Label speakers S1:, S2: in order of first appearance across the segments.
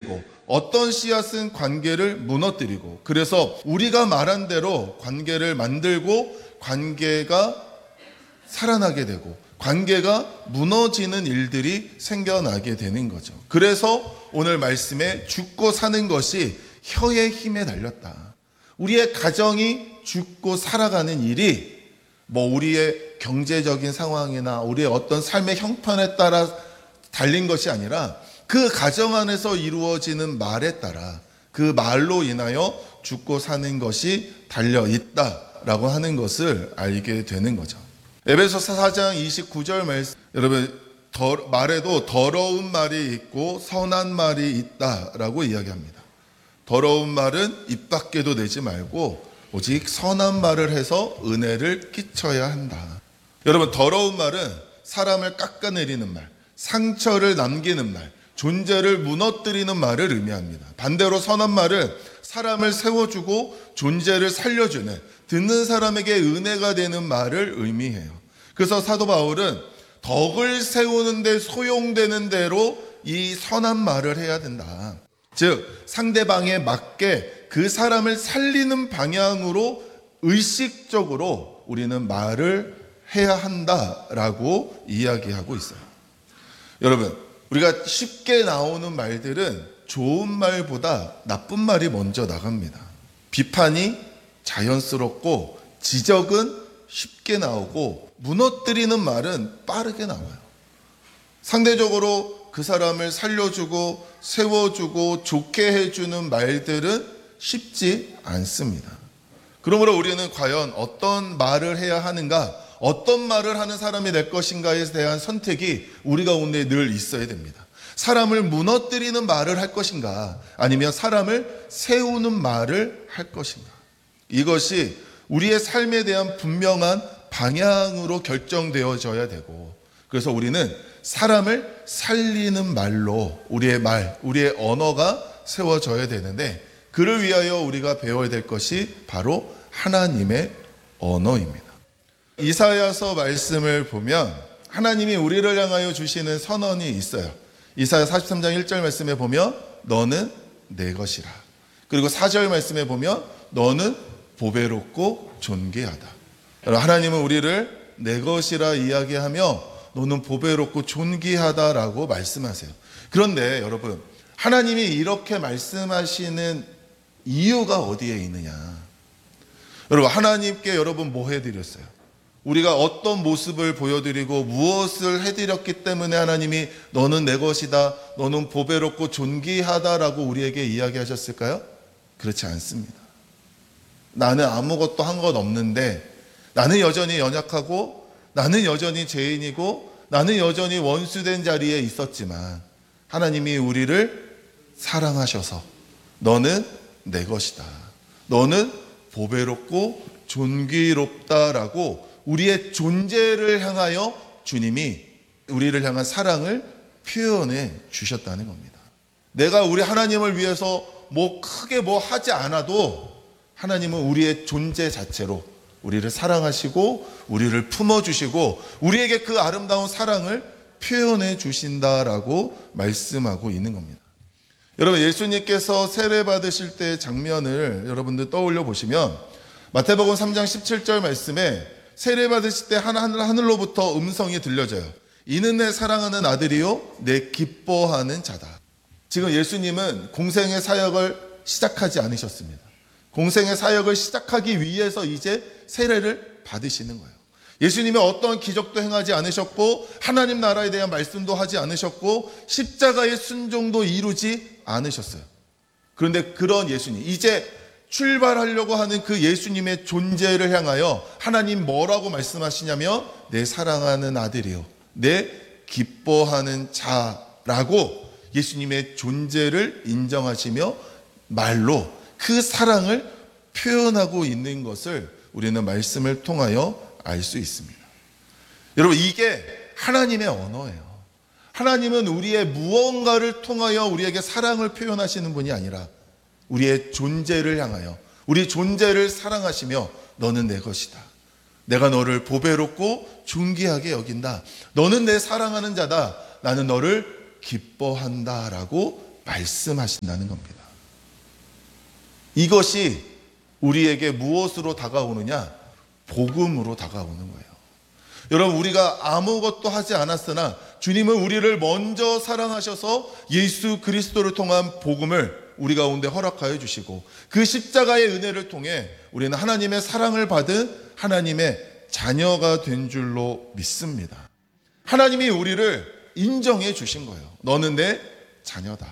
S1: 때리고 어떤 씨앗은 관계를 무너뜨리고, 그래서 우리가 말한 대로 관계를 만들고 관계가 살아나게 되고 관계가 무너지는 일들이 생겨나게 되는 거죠. 그래서 오늘 말씀에 죽고 사는 것이 혀의 힘에 달렸다. 우리의 가정이 죽고 살아가는 일이 우리의 경제적인 상황이나 우리의 어떤 삶의 형편에 따라 달린 것이 아니라 그 가정 안에서 이루어지는 말에 따라 그 말로 인하여 죽고 사는 것이 달려 있다라고 하는 것을 알게 되는 거죠. 에베소서 4장 29절 말씀, 여러분 말에도 더러운 말이 있고 선한 말이 있다라고 이야기합니다. 더러운 말은 입 밖에도 내지 말고 오직 선한 말을 해서 은혜를 끼쳐야 한다. 여러분, 더러운 말은 사람을 깎아내리는 말, 상처를 남기는 말, 존재를 무너뜨리는 말을 의미합니다. 반대로 선한 말은 사람을 세워주고 존재를 살려주는, 듣는 사람에게 은혜가 되는 말을 의미해요. 그래서 사도 바울은 덕을 세우는 데 소용되는 대로 이 선한 말을 해야 된다. 즉 상대방에 맞게 그 사람을 살리는 방향으로 의식적으로 우리는 말을 해야 한다라고 이야기하고 있어요. 여러분, 우리가 쉽게 나오는 말들은 좋은 말보다 나쁜 말이 먼저 나갑니다. 비판이 자연스럽고 지적은 쉽게 나오고 무너뜨리는 말은 빠르게 나와요. 상대적으로 그 사람을 살려주고 세워주고 좋게 해주는 말들은 쉽지 않습니다. 그러므로 우리는 과연 어떤 말을 해야 하는가, 어떤 말을 하는 사람이 될 것인가에 대한 선택이 우리 가운데 늘 있어야 됩니다. 사람을 무너뜨리는 말을 할 것인가, 아니면 사람을 세우는 말을 할 것인가. 이것이 우리의 삶에 대한 분명한 방향으로 결정되어져야 되고, 그래서 우리는 사람을 살리는 말로 우리의 말, 우리의 언어가 세워져야 되는데, 그를 위하여 우리가 배워야 될 것이 바로 하나님의 언어입니다. 이사야서 말씀을 보면 하나님이 우리를 향하여 주시는 선언이 있어요. 이사야 43장 1절 말씀에 보면 너는 내 것이라. 그리고 4절 말씀에 보면 너는 보배롭고 존귀하다. 하나님은 우리를 내 것이라 이야기하며 너는 보배롭고 존귀하다라고 말씀하세요. 그런데 여러분, 하나님이 이렇게 말씀하시는 이유가 어디에 있느냐? 여러분, 하나님께 여러분 뭐 해드렸어요? 우리가 어떤 모습을 보여드리고 무엇을 해드렸기 때문에 하나님이 너는 내 것이다, 너는 보배롭고 존귀하다라고 우리에게 이야기하셨을까요? 그렇지 않습니다. 나는 아무것도 한 것 없는데, 나는 여전히 연약하고 나는 여전히 죄인이고 나는 여전히 원수된 자리에 있었지만 하나님이 우리를 사랑하셔서 너는 내 것이다, 너는 보배롭고 존귀롭다라고 우리의 존재를 향하여 주님이 우리를 향한 사랑을 표현해 주셨다는 겁니다. 내가 우리 하나님을 위해서 크게 하지 않아도 하나님은 우리의 존재 자체로 우리를 사랑하시고 우리를 품어주시고 우리에게 그 아름다운 사랑을 표현해 주신다라고 말씀하고 있는 겁니다. 여러분, 예수님께서 세례 받으실 때의 장면을 여러분들 떠올려 보시면 마태복음 3장 17절 말씀에 세례 받으실 때 하늘로부터 음성이 들려져요. 이는 내 사랑하는 아들이요 내 기뻐하는 자다. 지금 예수님은 공생의 사역을 시작하지 않으셨습니다. 공생의 사역을 시작하기 위해서 이제 세례를 받으시는 거예요. 예수님이 어떤 기적도 행하지 않으셨고 하나님 나라에 대한 말씀도 하지 않으셨고 십자가의 순종도 이루지 않으셨어요. 그런데 그런 예수님, 이제 출발하려고 하는 그 예수님의 존재를 향하여 하나님 뭐라고 말씀하시냐면 내 사랑하는 아들이요 내 기뻐하는 자라고 예수님의 존재를 인정하시며 말로 그 사랑을 표현하고 있는 것을 우리는 말씀을 통하여 알 수 있습니다. 여러분, 이게 하나님의 언어예요. 하나님은 우리의 무언가를 통하여 우리에게 사랑을 표현하시는 분이 아니라 우리의 존재를 향하여 우리 존재를 사랑하시며 너는 내 것이다, 내가 너를 보배롭고 존귀하게 여긴다, 너는 내 사랑하는 자다, 나는 너를 기뻐한다 라고 말씀하신다는 겁니다. 이것이 우리에게 무엇으로 다가오느냐? 복음으로 다가오는 거예요. 여러분, 우리가 아무것도 하지 않았으나 주님은 우리를 먼저 사랑하셔서 예수 그리스도를 통한 복음을 우리 가운데 허락하여 주시고 그 십자가의 은혜를 통해 우리는 하나님의 사랑을 받은 하나님의 자녀가 된 줄로 믿습니다. 하나님이 우리를 인정해 주신 거예요. 너는 내 자녀다.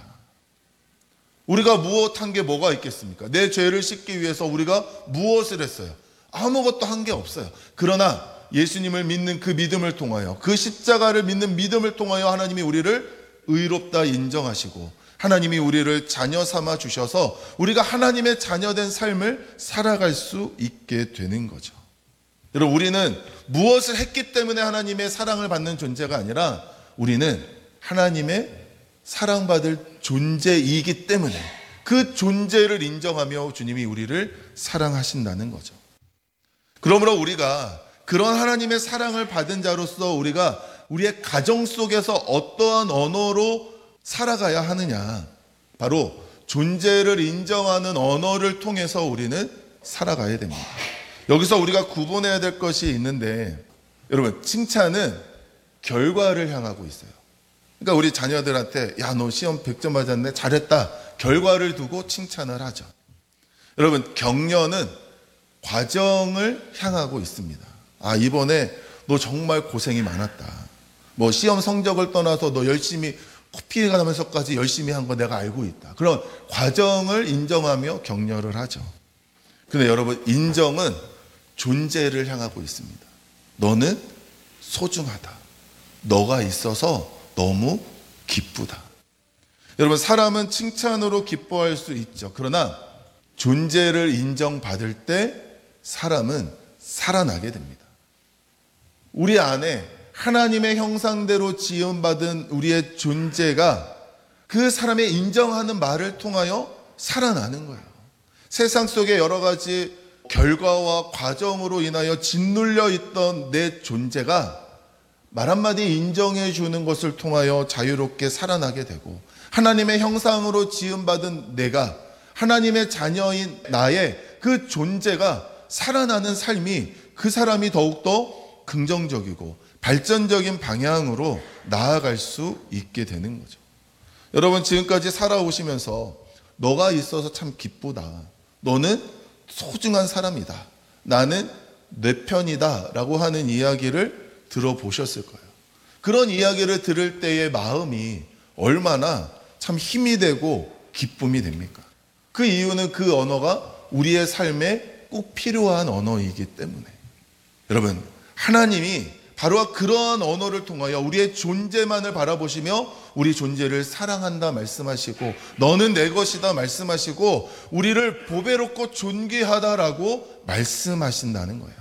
S1: 우리가 무엇한 게 뭐가 있겠습니까? 내 죄를 씻기 위해서 우리가 무엇을 했어요? 아무것도 한 게 없어요. 그러나 예수님을 믿는 그 믿음을 통하여, 그 십자가를 믿는 믿음을 통하여 하나님이 우리를 의롭다 인정하시고 하나님이 우리를 자녀 삼아 주셔서 우리가 하나님의 자녀된 삶을 살아갈 수 있게 되는 거죠. 여러분, 우리는 무엇을 했기 때문에 하나님의 사랑을 받는 존재가 아니라 우리는 하나님의 사랑받을 존재이기 때문에 그 존재를 인정하며 주님이 우리를 사랑하신다는 거죠. 그러므로 우리가 그런 하나님의 사랑을 받은 자로서 우리가 우리의 가정 속에서 어떠한 언어로 살아가야 하느냐? 바로 존재를 인정하는 언어를 통해서 우리는 살아가야 됩니다. 여기서 우리가 구분해야 될 것이 있는데, 여러분, 칭찬은 결과를 향하고 있어요. 그러니까 우리 자녀들한테 야, 너 시험 100점 맞았네, 잘했다, 결과를 두고 칭찬을 하죠. 여러분, 격려는 과정을 향하고 있습니다. 아, 이번에 너 정말 고생이 많았다. 뭐 시험 성적을 떠나서 너 열심히 코피가 나면서까지 열심히 한 거 내가 알고 있다. 그런 과정을 인정하며 격려를 하죠. 근데 여러분, 인정은 존재를 향하고 있습니다. 너는 소중하다. 너가 있어서 너무 기쁘다. 여러분, 사람은 칭찬으로 기뻐할 수 있죠. 그러나 존재를 인정받을 때 사람은 살아나게 됩니다. 우리 안에 하나님의 형상대로 지음받은 우리의 존재가 그 사람의 인정하는 말을 통하여 살아나는 거예요. 세상 속에 여러 가지 결과와 과정으로 인하여 짓눌려 있던 내 존재가 말 한마디 인정해 주는 것을 통하여 자유롭게 살아나게 되고, 하나님의 형상으로 지음받은 내가, 하나님의 자녀인 나의 그 존재가 살아나는 삶이 그 사람이 더욱더 긍정적이고 발전적인 방향으로 나아갈 수 있게 되는 거죠. 여러분, 지금까지 살아오시면서 너가 있어서 참 기쁘다, 너는 소중한 사람이다, 나는 내 편이다 라고 하는 이야기를 들어보셨을 거예요. 그런 이야기를 들을 때의 마음이 얼마나 참 힘이 되고 기쁨이 됩니까? 그 이유는 그 언어가 우리의 삶에 꼭 필요한 언어이기 때문에. 여러분, 하나님이 바로 그러한 언어를 통하여 우리의 존재만을 바라보시며 우리 존재를 사랑한다 말씀하시고, 너는 내 것이다 말씀하시고, 우리를 보배롭고 존귀하다라고 말씀하신다는 거예요.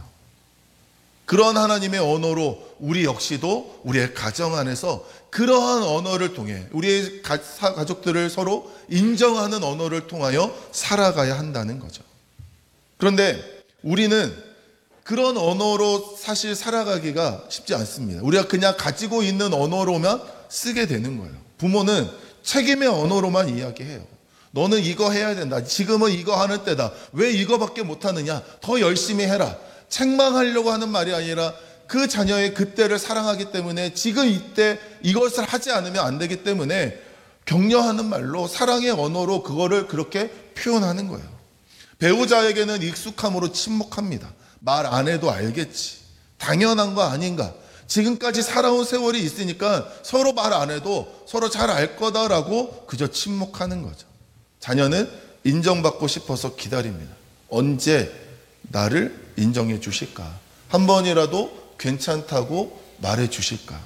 S1: 그런 하나님의 언어로 우리 역시도 우리의 가정 안에서 그러한 언어를 통해 우리의 가족들을 서로 인정하는 언어를 통하여 살아가야 한다는 거죠. 그런데 우리는 그런 언어로 사실 살아가기가 쉽지 않습니다. 우리가 그냥 가지고 있는 언어로만 쓰게 되는 거예요. 부모는 책임의 언어로만 이야기해요. 너는 이거 해야 된다. 지금은 이거 하는 때다. 왜 이거밖에 못하느냐? 더 열심히 해라. 책망하려고 하는 말이 아니라 그 자녀의 그때를 사랑하기 때문에 지금 이때 이것을 하지 않으면 안 되기 때문에 격려하는 말로, 사랑의 언어로 그거를 그렇게 표현하는 거예요. 배우자에게는 익숙함으로 침묵합니다. 말 안 해도 알겠지. 당연한 거 아닌가. 지금까지 살아온 세월이 있으니까 서로 말 안 해도 서로 잘 알 거다라고 그저 침묵하는 거죠. 자녀는 인정받고 싶어서 기다립니다. 언제 나를 인정해 주실까? 한 번이라도 괜찮다고 말해 주실까?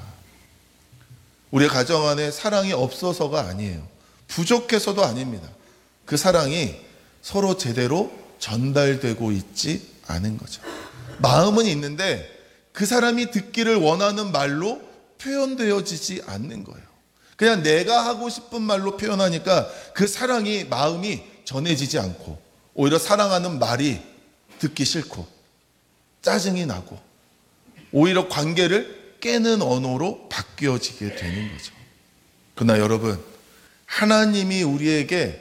S1: 우리 가정 안에 사랑이 없어서가 아니에요. 부족해서도 아닙니다. 그 사랑이 서로 제대로 전달되고 있지 않은 거죠. 마음은 있는데 그 사람이 듣기를 원하는 말로 표현되어지지 않는 거예요. 그냥 내가 하고 싶은 말로 표현하니까 그 사랑이, 마음이 전해지지 않고 오히려 사랑하는 말이 듣기 싫고 짜증이 나고 오히려 관계를 깨는 언어로 바뀌어지게 되는 거죠. 그러나 여러분, 하나님이 우리에게